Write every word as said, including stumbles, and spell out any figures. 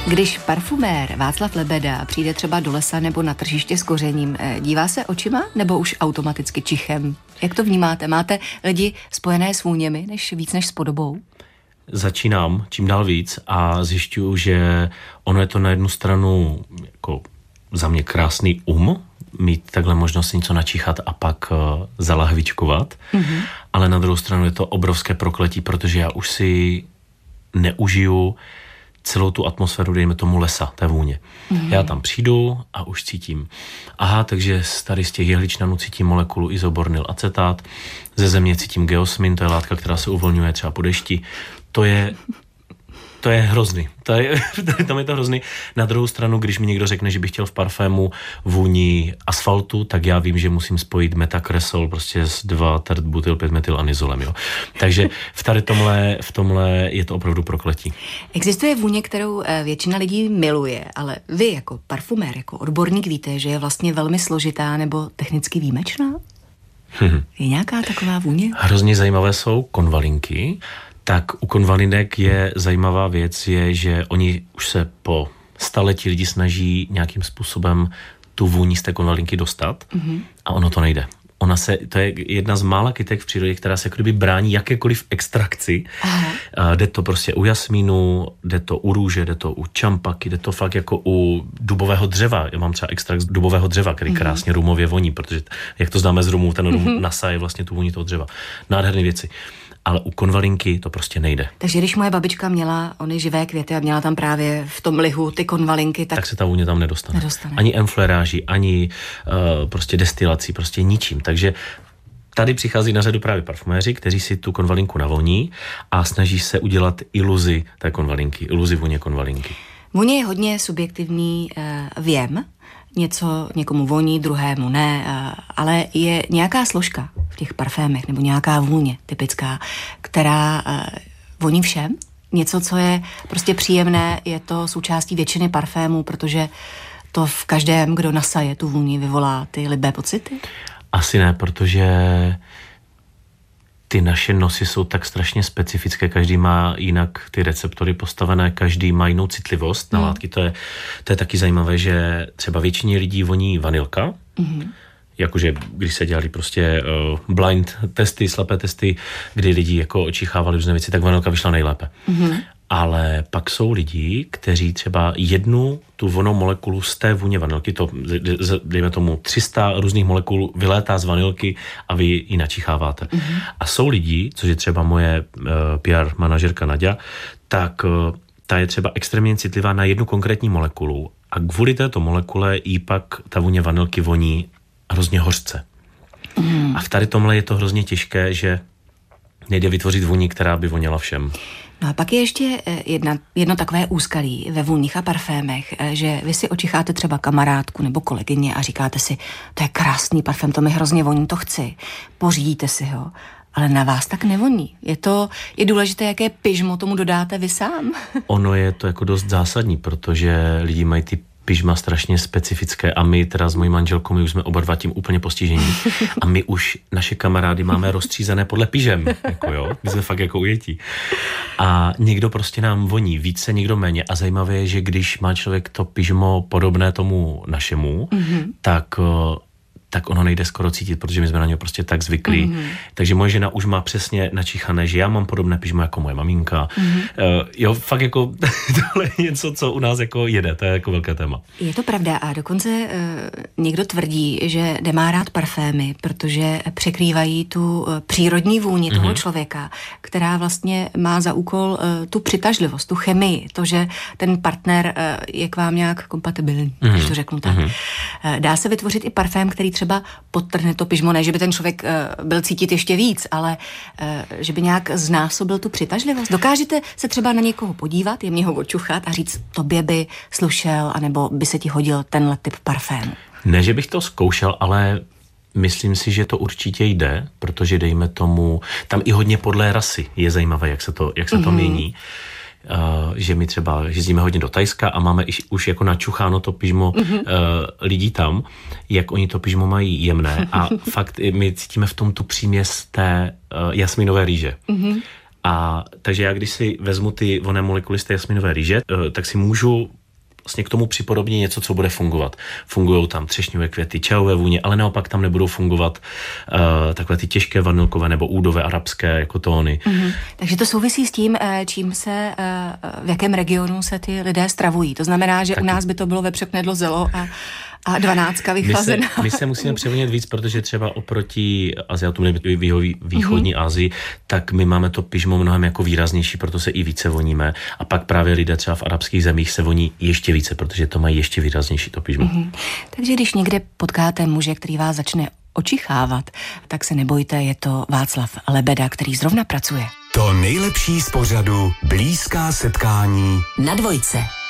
Když parfumér Václav Lebeda přijde třeba do lesa nebo na tržiště s kořením, dívá se očima nebo už automaticky čichem? Jak to vnímáte? Máte lidi spojené s vůněmi než víc než s podobou? Začínám čím dál víc a zjišťuju, že ono je to na jednu stranu jako za mě krásný um, mít takhle možnost něco načíchat a pak uh, zalahvičkovat, mm-hmm. ale na druhou stranu je to obrovské prokletí, protože já už si neužiju celou tu atmosféru, dejme tomu lesa, té vůně. Mm-hmm. Já tam přijdu a už cítím. Aha, takže tady z těch jehličnanů cítím molekulu izobornyl acetát, ze země cítím geosmin, to je látka, která se uvolňuje třeba po dešti. To je, to je hrozný. To je, tam je to hrozný. Na druhou stranu, když mi někdo řekne, že bych chtěl v parfému vůni asfaltu, tak já vím, že musím spojit metakresol prostě s dva tert butyl pět metylanizolem, jo. Takže v tady tomhle, v tomhle je to opravdu prokletí. Existuje vůně, kterou většina lidí miluje, ale vy jako parfumér, jako odborník víte, že je vlastně velmi složitá nebo technicky výjimečná? Hmm. Je nějaká taková vůně? Hrozně zajímavé jsou konvalinky. Tak u konvalinek je zajímavá věc, je, že oni už se po staletí lidi snaží nějakým způsobem tu vůni z té konvalinky dostat mm-hmm. a ono to nejde. Ona se, to je jedna z mála kytek v přírodě, která se jako kdyby brání jakékoliv extrakci. Aha. Jde to prostě u jasmínu, jde to u růže, jde to u čampaky, jde to fakt jako u dubového dřeva. Já mám třeba extrakt z dubového dřeva, který mm-hmm. krásně rumově voní, protože jak to známe z rumu, ten rum mm-hmm. nasaje vlastně tu vůni toho dřeva. Nádherné věci. Ale u konvalinky to prostě nejde. Takže když moje babička měla ony živé květy a měla tam právě v tom lihu ty konvalinky, tak... Tak se ta vůně tam nedostane. nedostane. Ani enfleráží, ani uh, prostě destilací, prostě ničím. Takže tady přichází na řadu právě parfuméři, kteří si tu konvalinku navoní a snaží se udělat iluzi té konvalinky, iluzi vůně konvalinky. Vůně je hodně subjektivní uh, věm. Něco někomu voní, druhému ne, ale je nějaká složka v těch parfémech nebo nějaká vůně typická, která voní všem. Něco, co je prostě příjemné, je to součástí většiny parfémů, protože to v každém, kdo nasaje tu vůni, vyvolá ty libé pocity? Asi ne, protože ty naše nosy jsou tak strašně specifické, každý má jinak ty receptory postavené, každý má jinou citlivost na látky. Mm. To je, to je taky zajímavé, že třeba většině lidí voní vanilka, mm. jakože když se dělali prostě uh, blind testy, slepé testy, kdy lidi jako očichávali různé věci, tak vanilka vyšla nejlépe. Mm. Ale pak jsou lidi, kteří třeba jednu tu vonou molekulu z té vůně vanilky, to dejme tomu tři sta různých molekul vylétá z vanilky a vy ji načicháváte. Mm-hmm. A jsou lidi, což je třeba moje uh, P R manažerka Naďa, tak uh, ta je třeba extrémně citlivá na jednu konkrétní molekulu a kvůli této molekule jí pak ta vůně vanilky voní hrozně hořce. Mm. A v tady tomhle je to hrozně těžké, že nejde vytvořit vůni, která by voněla všem. No a pak je ještě jedna, jedno takové úskalí ve vůních a parfémech, že vy si očicháte třeba kamarádku nebo kolegyně a říkáte si, to je krásný parfém, to mi hrozně voní, to chci. Pořídíte si ho, ale na vás tak nevoní. Je to, je důležité, jaké pyžmo tomu dodáte vy sám. Ono je to jako dost zásadní, protože lidi mají ty pyžma strašně specifické a my teda s mojí manželkou, my už jsme oba dva tím úplně postižení a my už naše kamarády máme rozstřízené podle pyžem, jako jo, my jsme fakt jako ujetí. A někdo prostě nám voní více, někdo méně a zajímavé je, že když má člověk to pyžmo podobné tomu našemu, mm-hmm. tak tak ono nejde skoro cítit, protože my jsme na něj prostě tak zvyklí. Mm-hmm. Takže moje žena už má přesně načichané, že já mám podobné pyžmo jako moje maminka. Mm-hmm. Uh, jo, fakt jako tohle je něco, co u nás jako jede, to je jako velké téma. Je to pravda a dokonce uh, někdo tvrdí, že nemá rád parfémy, protože překrývají tu uh, přírodní vůni mm-hmm. toho člověka, která vlastně má za úkol uh, tu přitažlivost, tu chemii, to, že ten partner uh, je k vám nějak kompatibilní, mm-hmm. když to řeknu tak. Mm-hmm. Uh, dá se vytvořit i parfém, který třeba podtrhne to pyžmo, ne, že by ten člověk uh, byl cítit ještě víc, ale uh, že by nějak znásobil tu přitažlivost. Dokážete se třeba na někoho podívat, jemně ho očuchat a říct, tobě by slušel, anebo by se ti hodil tenhle typ parfému? Ne, že bych to zkoušel, ale myslím si, že to určitě jde, protože dejme tomu, tam i hodně podle rasy je zajímavé, jak se to, jak se mm-hmm. to mění. Uh, že my třeba jezdíme hodně do Thajska a máme iž, už jako načucháno to pyžmo mm-hmm. uh, lidí tam, jak oni to pyžmo mají jemné a fakt my cítíme v tom tu příměs té uh, jasminové rýže. Mm-hmm. A takže já, když si vezmu ty vonné molekuly z té jasminové rýže, tak si můžu vlastně k tomu připodobně něco, co bude fungovat. Fungují tam třešňové květy, čajové vůně, ale naopak tam nebudou fungovat uh, takové ty těžké vanilkové nebo údové arabské jako tóny. Mm-hmm. Takže to souvisí s tím, čím se, v jakém regionu se ty lidé stravují. To znamená, že Taky. u nás by to bylo vepřek, knedlo, zelo a A dvanáctka vychlazená. My se, my se musíme přeměnit víc, protože třeba oproti Asiatům nebo východní mm-hmm. Asii, tak my máme to pyžmo mnohem jako výraznější, proto se i více voníme. A pak právě lidé třeba v arabských zemích se voní ještě více, protože to mají ještě výraznější to pyžmo. Mm-hmm. Takže když někde potkáte muže, který vás začne očichávat, tak se nebojte, je to Václav Lebeda, který zrovna pracuje. To nejlepší z pořadu Blízká setkání na Dvojce.